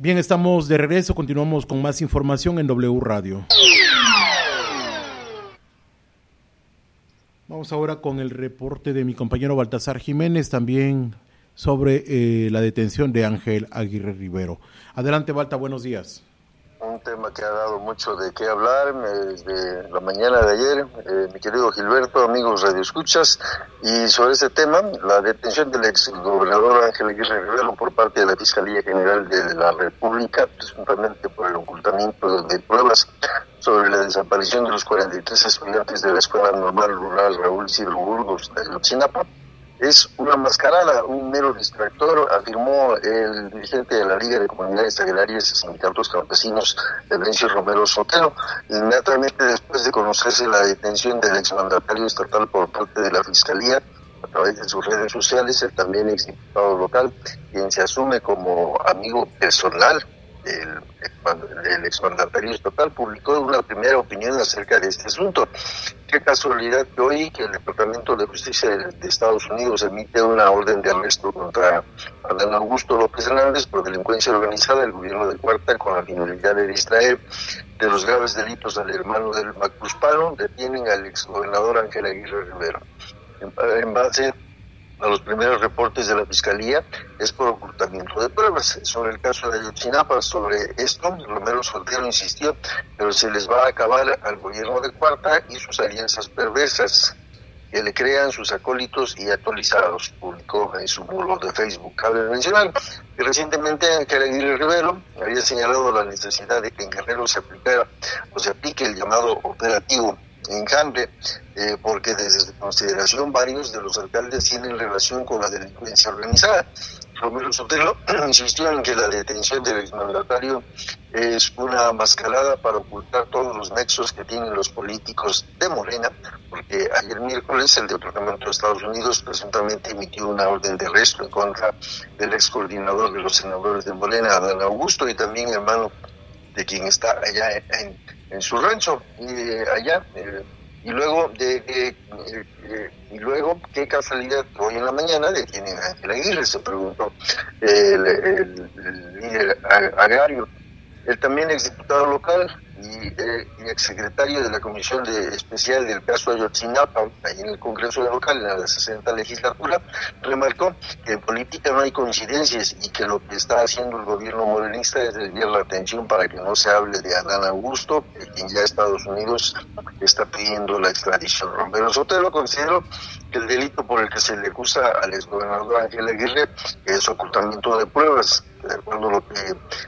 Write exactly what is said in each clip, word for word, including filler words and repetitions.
Bien, estamos de regreso, continuamos con más información en W Radio. Vamos ahora con el reporte de mi compañero Baltasar Jiménez, también sobre eh, la detención de Ángel Aguirre Rivero. Adelante, Balta, buenos días. Un tema que ha dado mucho de qué hablar desde la mañana de ayer, eh, mi querido Gilberto, amigos radioescuchas, y sobre este tema, la detención del ex gobernador Ángel Aguirre Rivero por parte de la Fiscalía General de la República, presuntamente por el ocultamiento de pruebas sobre la desaparición de los cuarenta y tres estudiantes de la Escuela Normal Rural Raúl Ciro Burgos de Ayotzinapa, es una mascarada, un mero distractor, afirmó el dirigente de la Liga de Comunidades Agrarias y Sindicatos Campesinos, Elencio Romero Sotelo. Inmediatamente después de conocerse la detención del exmandatario estatal por parte de la Fiscalía, a través de sus redes sociales, el también exdiputado local, quien se asume como amigo personal del, del exmandatario estatal, publicó una primera opinión acerca de este asunto. Qué casualidad que hoy que el Departamento de Justicia de, de Estados Unidos emite una orden de arresto contra Adán Augusto López Hernández por delincuencia organizada, el gobierno de Cuarta, con la finalidad de distraer de los graves delitos al hermano del Macuspano, detienen al exgobernador Ángel Aguirre Rivero. En, en base a los primeros reportes de la Fiscalía, es por ocultamiento de pruebas. Sobre el caso de Ayotzinapa, sobre esto, Romero Sotelo insistió, pero se les va a acabar al gobierno de Cuarta y sus alianzas perversas que le crean sus acólitos y actualizados, publicó en su muro de Facebook. Cabe mencionar que recientemente Ángel Aguirre Rivero había señalado la necesidad de que en Guerrero se aplicara o se aplique el llamado operativo Enjambre, eh, porque desde su consideración varios de los alcaldes tienen relación con la delincuencia organizada. Romero Sotelo insistió en que la detención del exmandatario es una mascarada para ocultar todos los nexos que tienen los políticos de Morena, porque ayer miércoles el Departamento de Estados Unidos presuntamente emitió una orden de arresto en contra del ex coordinador de los senadores de Morena, Adán Augusto, y también hermano de quien está allá en, en su rancho, y eh, allá, eh, y luego de eh, eh, y luego qué casualidad que hoy en la mañana detienen a Ángel Aguirre, se preguntó el, el, el líder agrario, el también exdiputado local y, eh, y exsecretario de la Comisión de, Especial del caso Ayotzinapa, ahí en el Congreso local, en la sesenta legislatura, remarcó que en política no hay coincidencias y que lo que está haciendo el gobierno morenista es desviar la atención para que no se hable de Adán Augusto, de quien ya Estados Unidos está pidiendo la extradición. Romero Sotelo consideró que el delito por el que se le acusa al exgobernador Ángel Aguirre es ocultamiento de pruebas, de acuerdo a lo que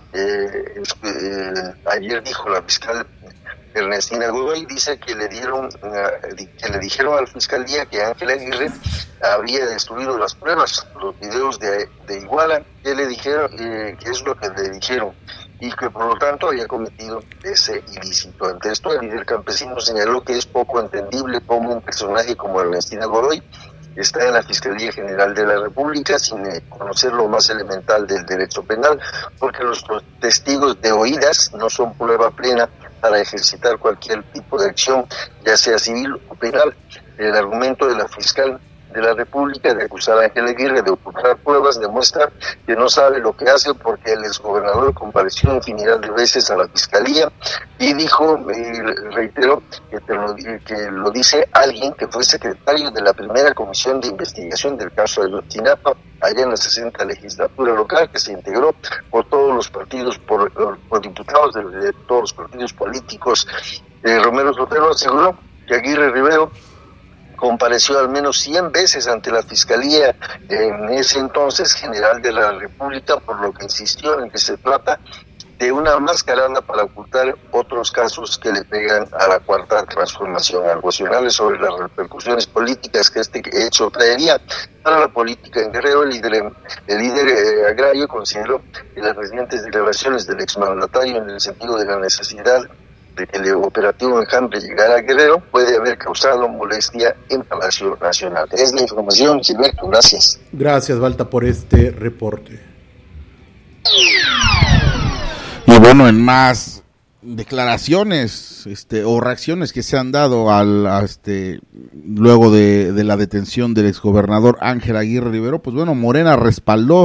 eh, es, eh, ayer dijo la fiscal Ernestina Godoy, dice que le dieron uh, que le dijeron a la fiscalía que Ángel Aguirre habría destruido las pruebas, los videos de, de Iguala, que le dijeron, eh, que es lo que le dijeron, y que por lo tanto había cometido ese ilícito. Ante esto, el líder campesino señaló que es poco entendible cómo un personaje como Ernestina Godoy está en la Fiscalía General de la República sin conocer lo más elemental del derecho penal, porque los testigos de oídas no son prueba plena para ejercitar cualquier tipo de acción, ya sea civil o penal. El argumento de la fiscal de la República de acusar a Ángel Aguirre de ocultar pruebas demuestra que no sabe lo que hace, porque el exgobernador compareció infinidad de veces a la Fiscalía y dijo, y reiteró, que, te lo, que lo dice alguien que fue secretario de la primera comisión de investigación del caso de Ayotzinapa, allá en la sesenta legislatura local, que se integró por todos los partidos, por, por diputados de, de todos los partidos políticos. Eh, Romero Sotelo aseguró que Aguirre Rivero compareció al menos cien veces ante la Fiscalía en ese entonces General de la República, por lo que insistió en que se trata de una mascarada para ocultar otros casos que le pegan a la Cuarta Transformación. Al cuestionarle sobre las repercusiones políticas que este hecho traería para la política en Guerrero, el líder, el líder eh, agrario consideró que las recientes declaraciones del exmandatario en el sentido de la necesidad de que el operativo Enjambre llegara a Guerrero puede haber causado molestia en Palacio Nacional. Es la información, Gilberto, gracias. Gracias, Balta, por este reporte. Y bueno, en más declaraciones este o reacciones que se han dado al a este luego de, de la detención del exgobernador Ángel Aguirre Rivero, pues bueno, Morena respaldó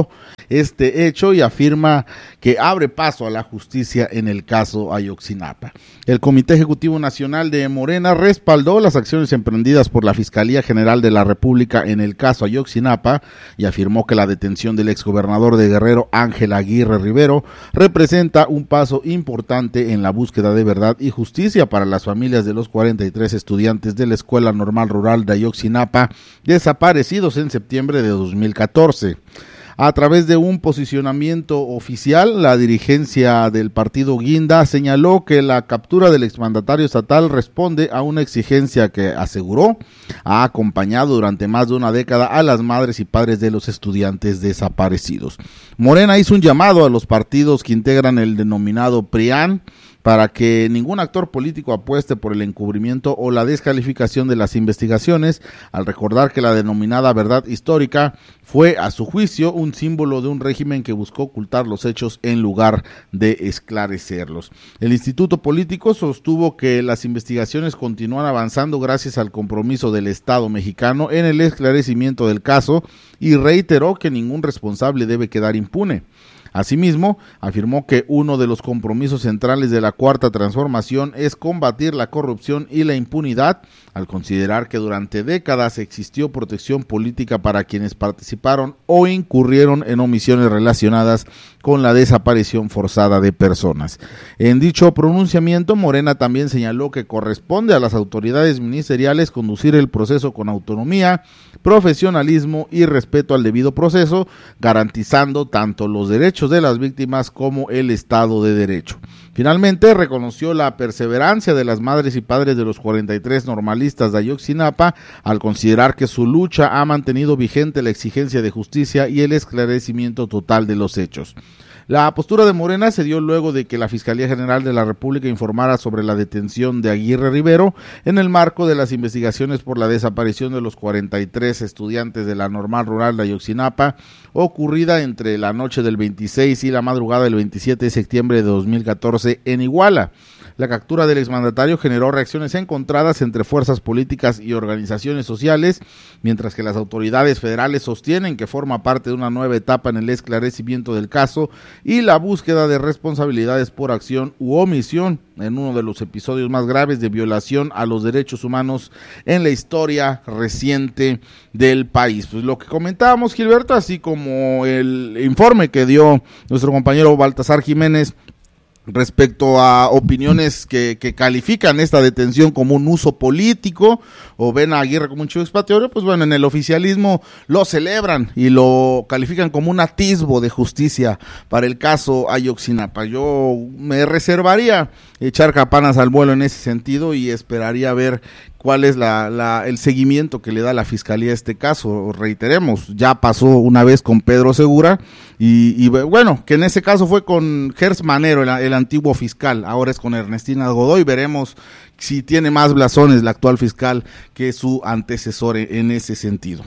este hecho y afirma que abre paso a la justicia en el caso Ayotzinapa. El Comité Ejecutivo Nacional de Morena respaldó las acciones emprendidas por la Fiscalía General de la República en el caso Ayotzinapa y afirmó que la detención del exgobernador de Guerrero, Ángel Aguirre Rivero, representa un paso importante en la búsqueda de verdad y justicia para las familias de los cuarenta y tres estudiantes de la Escuela Normal Rural de Ayotzinapa desaparecidos en septiembre de dos mil catorce. A través de un posicionamiento oficial, la dirigencia del partido Guinda señaló que la captura del exmandatario estatal responde a una exigencia que, aseguró, ha acompañado durante más de una década a las madres y padres de los estudiantes desaparecidos. Morena hizo un llamado a los partidos que integran el denominado PRIAN para que ningún actor político apueste por el encubrimiento o la descalificación de las investigaciones, al recordar que la denominada verdad histórica fue, a su juicio, un símbolo de un régimen que buscó ocultar los hechos en lugar de esclarecerlos. El Instituto Político sostuvo que las investigaciones continúan avanzando gracias al compromiso del Estado mexicano en el esclarecimiento del caso y reiteró que ningún responsable debe quedar impune. Asimismo, afirmó que uno de los compromisos centrales de la Cuarta Transformación es combatir la corrupción y la impunidad, al considerar que durante décadas existió protección política para quienes participaron o incurrieron en omisiones relacionadas con la desaparición forzada de personas. En dicho pronunciamiento, Morena también señaló que corresponde a las autoridades ministeriales conducir el proceso con autonomía, profesionalismo y respeto al debido proceso, garantizando tanto los derechos de las víctimas como el Estado de Derecho. Finalmente, reconoció la perseverancia de las madres y padres de los cuarenta y tres normalistas de Ayotzinapa al considerar que su lucha ha mantenido vigente la exigencia de justicia y el esclarecimiento total de los hechos. La postura de Morena se dio luego de que la Fiscalía General de la República informara sobre la detención de Aguirre Rivero en el marco de las investigaciones por la desaparición de los cuarenta y tres estudiantes de la Normal Rural de Ayotzinapa, ocurrida entre la noche del veintiséis y la madrugada del veintisiete de septiembre de dos mil catorce en Iguala. La captura del exmandatario generó reacciones encontradas entre fuerzas políticas y organizaciones sociales, mientras que las autoridades federales sostienen que forma parte de una nueva etapa en el esclarecimiento del caso y la búsqueda de responsabilidades por acción u omisión en uno de los episodios más graves de violación a los derechos humanos en la historia reciente del país. Pues lo que comentábamos, Gilberto, así como el informe que dio nuestro compañero Baltasar Jiménez respecto a opiniones que, que califican esta detención como un uso político o ven a Aguirre como un chivo expiatorio, pues bueno, en el oficialismo lo celebran y lo califican como un atisbo de justicia para el caso Ayotzinapa. Yo me reservaría echar campanas al vuelo en ese sentido y esperaría ver cuál es la, la, el seguimiento que le da la Fiscalía a este caso. Reiteremos, ya pasó una vez con Pedro Segura y, y bueno, que en ese caso fue con Gers Manero, el, el antiguo fiscal, ahora es con Ernestina Godoy. Veremos si tiene más blasones la actual fiscal que su antecesor en ese sentido.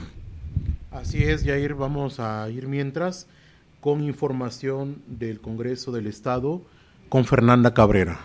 Así es, Yair, vamos a ir mientras con información del Congreso del Estado con Fernanda Cabrera.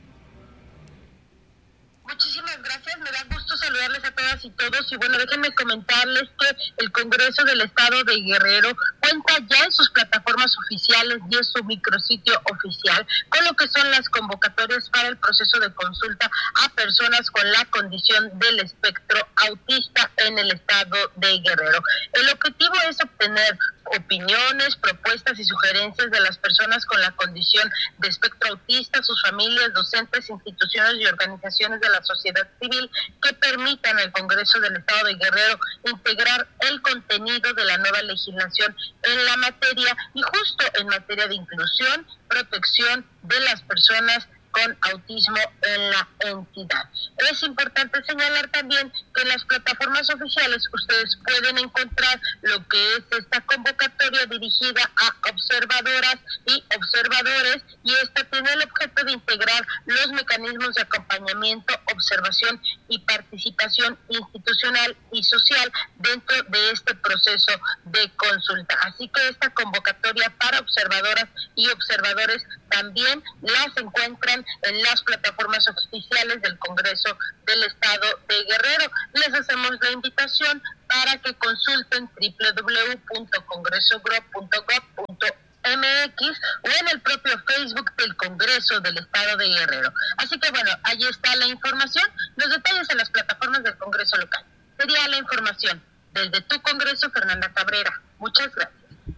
Muchísimas gracias, me da gusto saludarles a todas y todos y bueno, déjenme comentarles que el Congreso del Estado de Guerrero cuenta ya en sus plataformas oficiales y en su micrositio oficial con lo que son las convocatorias para el proceso de consulta a personas con la condición del espectro autista en el Estado de Guerrero. El objetivo es obtener opiniones, propuestas y sugerencias de las personas con la condición de espectro autista, sus familias, docentes, instituciones y organizaciones de la sociedad civil que permitan al Congreso del Estado de Guerrero integrar el contenido de la nueva legislación en la materia y justo en materia de inclusión, protección de las personas con autismo en la entidad. Es importante señalar también que en las plataformas oficiales ustedes pueden encontrar lo que es esta convocatoria dirigida a observadoras y observadores y esta tiene el objeto de integrar los mecanismos de acompañamiento observación y participación institucional y social dentro de este proceso de consulta. Así que esta convocatoria para observadoras y observadores también las encuentran en las plataformas oficiales del Congreso del Estado de Guerrero. Les hacemos la invitación para que consulten doble u doble u doble u punto congreso gro punto gob punto m x o en el propio Facebook del Congreso del Estado de Guerrero. Así que bueno, ahí está la información, los detalles en las plataformas del Congreso local. Sería la información desde tu Congreso, Fernanda Cabrera. Muchas gracias.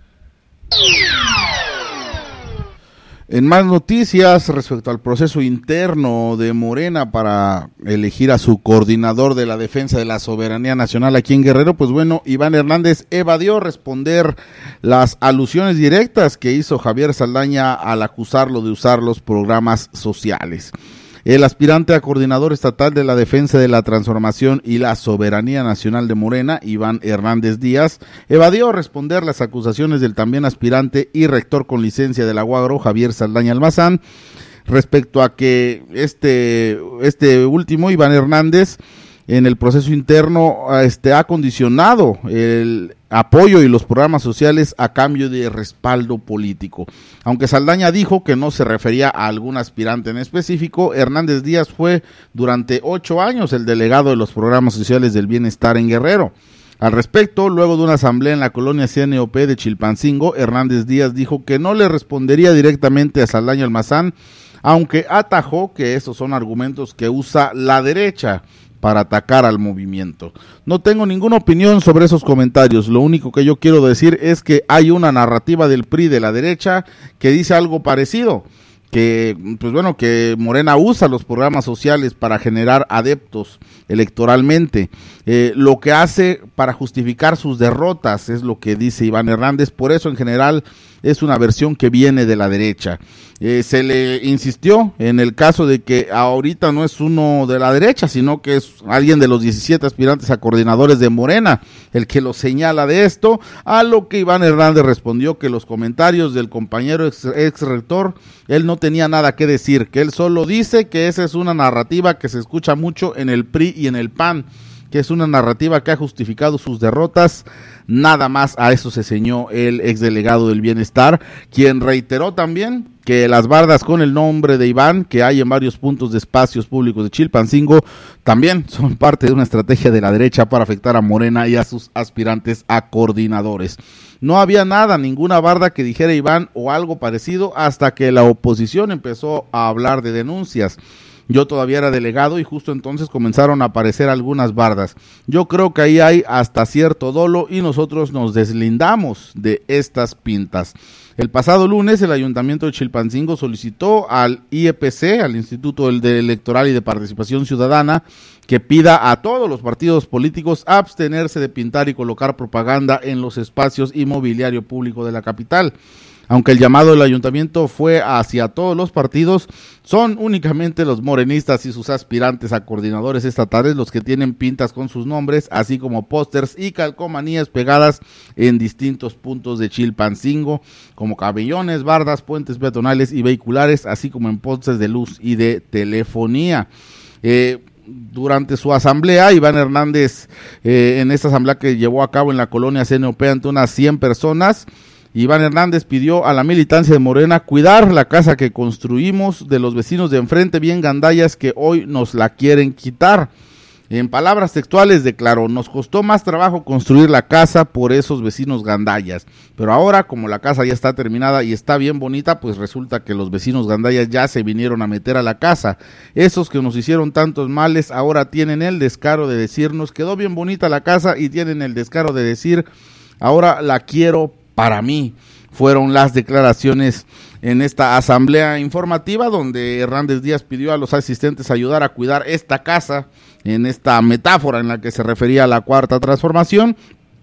En más noticias respecto al proceso interno de Morena para elegir a su coordinador de la defensa de la soberanía nacional aquí en Guerrero, pues bueno, Iván Hernández evadió responder las alusiones directas que hizo Javier Saldaña al acusarlo de usar los programas sociales. El aspirante a coordinador estatal de la defensa de la transformación y la soberanía nacional de Morena, Iván Hernández Díaz, evadió responder las acusaciones del también aspirante y rector con licencia de la UAGRO, Javier Saldaña Almazán, respecto a que este, este último, Iván Hernández, en el proceso interno este, ha condicionado el apoyo y los programas sociales a cambio de respaldo político. Aunque Saldaña dijo que no se refería a algún aspirante en específico, Hernández Díaz fue durante ocho años el delegado de los programas sociales del bienestar en Guerrero. Al respecto, luego de una asamblea en la colonia C N O P de Chilpancingo, Hernández Díaz dijo que no le respondería directamente a Saldaña Almazán, aunque atajó que esos son argumentos que usa la derecha para atacar al movimiento. No tengo ninguna opinión sobre esos comentarios, lo único que yo quiero decir es que hay una narrativa del P R I de la derecha que dice algo parecido, que pues bueno, que Morena usa los programas sociales para generar adeptos electoralmente, eh, lo que hace para justificar sus derrotas, es lo que dice Iván Hernández, por eso en general es una versión que viene de la derecha. Eh, se le insistió en el caso de que ahorita no es uno de la derecha, sino que es alguien de los diecisiete aspirantes a coordinadores de Morena el que lo señala de esto, a lo que Iván Hernández respondió que los comentarios del compañero ex, ex rector, él no tenía nada que decir, que él solo dice que esa es una narrativa que se escucha mucho en el P R I y en el P A N, que es una narrativa que ha justificado sus derrotas, nada más. A eso se ceñó el exdelegado del bienestar, quien reiteró también que las bardas con el nombre de Iván, que hay en varios puntos de espacios públicos de Chilpancingo, también son parte de una estrategia de la derecha para afectar a Morena y a sus aspirantes a coordinadores. No había nada, ninguna barda que dijera Iván o algo parecido hasta que la oposición empezó a hablar de denuncias. Yo todavía era delegado y justo entonces comenzaron a aparecer algunas bardas. Yo creo que ahí hay hasta cierto dolo y nosotros nos deslindamos de estas pintas. El pasado lunes el Ayuntamiento de Chilpancingo solicitó al I E P C, al Instituto Electoral y de Participación Ciudadana, que pida a todos los partidos políticos abstenerse de pintar y colocar propaganda en los espacios y mobiliario público de la capital. Aunque el llamado del ayuntamiento fue hacia todos los partidos, son únicamente los morenistas y sus aspirantes a coordinadores estatales los que tienen pintas con sus nombres, así como pósters y calcomanías pegadas en distintos puntos de Chilpancingo, como camellones, bardas, puentes peatonales y vehiculares, así como en postes de luz y de telefonía. Eh, Durante su asamblea, Iván Hernández, eh, en esta asamblea que llevó a cabo en la colonia C N O P ante unas cien personas, Iván Hernández pidió a la militancia de Morena cuidar la casa que construimos de los vecinos de enfrente, bien gandallas, que hoy nos la quieren quitar. En palabras textuales declaró: nos costó más trabajo construir la casa por esos vecinos gandallas, pero ahora como la casa ya está terminada y está bien bonita, pues resulta que los vecinos gandallas ya se vinieron a meter a la casa. Esos que nos hicieron tantos males ahora tienen el descaro de decirnos quedó bien bonita la casa y tienen el descaro de decir ahora la quiero para mí. Fueron las declaraciones en esta asamblea informativa donde Hernández Díaz pidió a los asistentes ayudar a cuidar esta casa, en esta metáfora en la que se refería a la cuarta transformación,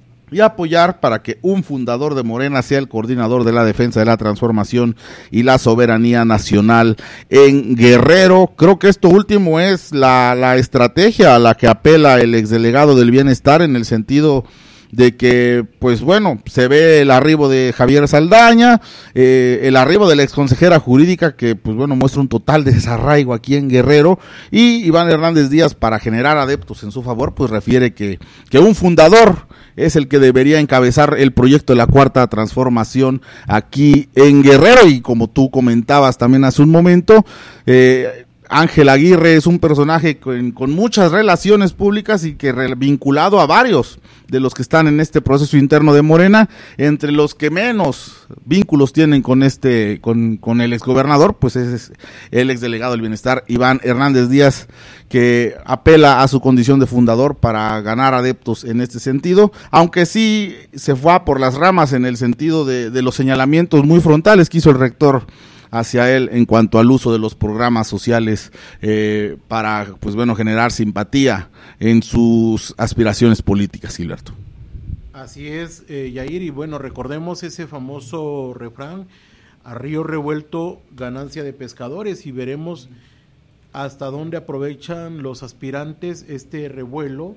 y apoyar para que un fundador de Morena sea el coordinador de la defensa de la transformación y la soberanía nacional en Guerrero. Creo que esto último es la, la estrategia a la que apela el exdelegado del bienestar, en el sentido de que, pues bueno, se ve el arribo de Javier Saldaña, eh, el arribo de la exconsejera jurídica, que pues bueno, muestra un total desarraigo aquí en Guerrero, y Iván Hernández Díaz, para generar adeptos en su favor, pues refiere que, que un fundador es el que debería encabezar el proyecto de la Cuarta Transformación aquí en Guerrero, y como tú comentabas también hace un momento, eh, Ángel Aguirre es un personaje con, con muchas relaciones públicas y que re, vinculado a varios de los que están en este proceso interno de Morena, entre los que menos vínculos tienen con este, con, con el exgobernador, pues es el exdelegado del Bienestar, Iván Hernández Díaz, que apela a su condición de fundador para ganar adeptos en este sentido, aunque sí se fue por las ramas en el sentido de, de los señalamientos muy frontales que hizo el rector hacia él en cuanto al uso de los programas sociales eh, para, pues bueno, generar simpatía en sus aspiraciones políticas, Gilberto. Así es, eh, Yair, y bueno, recordemos ese famoso refrán, a río revuelto, ganancia de pescadores, y veremos hasta dónde aprovechan los aspirantes este revuelo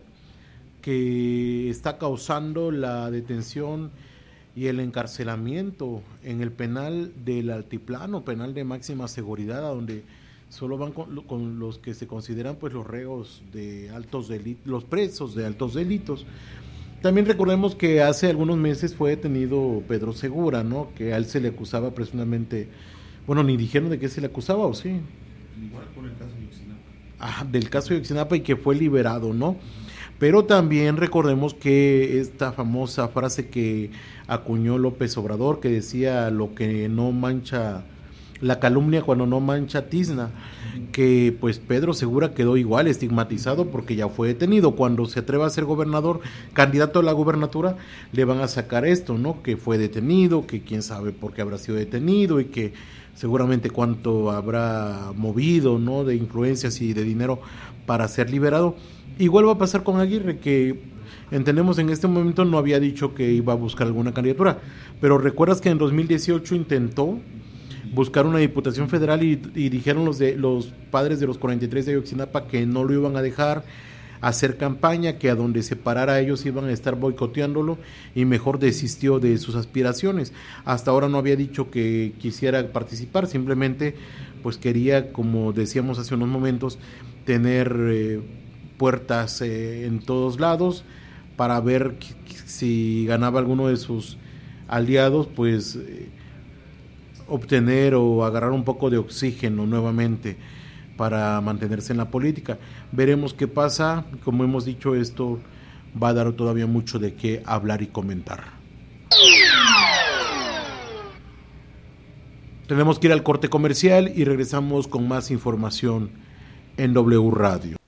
que está causando la detención y el encarcelamiento en el penal del Altiplano, penal de máxima seguridad, a donde solo van con, con los que se consideran pues los reos de altos delitos, los presos de altos delitos. También recordemos que hace algunos meses fue detenido Pedro Segura, ¿no? Que a él se le acusaba presuntamente, bueno, ni dijeron de qué se le acusaba, ¿o sí? Igual con el caso de Ayotzinapa. Ah, del caso de Ayotzinapa, y que fue liberado, ¿no? Pero también recordemos que esta famosa frase que acuñó López Obrador, que decía lo que no mancha, la calumnia cuando no mancha tizna, que pues Pedro Segura quedó igual estigmatizado porque ya fue detenido. Cuando se atreva a ser gobernador, candidato a la gubernatura, le van a sacar esto, ¿no? Que fue detenido, que quién sabe por qué habrá sido detenido y que seguramente cuánto habrá movido, ¿no? De influencias y de dinero para ser liberado. Igual va a pasar con Aguirre, que entendemos en este momento no había dicho que iba a buscar alguna candidatura, pero recuerdas que en dos mil dieciocho intentó buscar una diputación federal y, y dijeron los de los padres de los cuarenta y tres de Ayotzinapa que no lo iban a dejar hacer campaña, que a donde se parara ellos iban a estar boicoteándolo, y mejor desistió de sus aspiraciones. Hasta ahora no había dicho que quisiera participar, simplemente pues quería, como decíamos hace unos momentos, tener eh, puertas eh, en todos lados para ver si ganaba alguno de sus aliados, pues eh, obtener o agarrar un poco de oxígeno nuevamente para mantenerse en la política. Veremos qué pasa. Como hemos dicho, esto va a dar todavía mucho de qué hablar y comentar. Tenemos que ir al corte comercial y regresamos con más información en W Radio.